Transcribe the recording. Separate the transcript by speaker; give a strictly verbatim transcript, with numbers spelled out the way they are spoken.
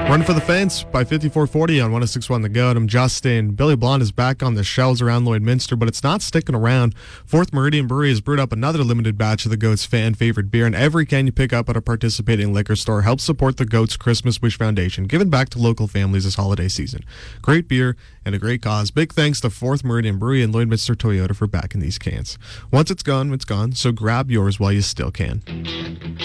Speaker 1: Run for the Fence by fifty-four forty on one oh six point one The Goat. I'm Justin. Billy Blonde is back on the shelves around Lloydminster, but it's not sticking around. Fourth Meridian Brewery has brewed up another limited batch of the Goat's fan-favorite beer, and every can you pick up at a participating liquor store helps support the Goat's Christmas Wish Foundation, giving back to local families this holiday season. Great beer and a great cause. Big thanks to Fourth Meridian Brewery and Lloydminster Toyota for backing these cans. Once it's gone, it's gone, so grab yours while you still can.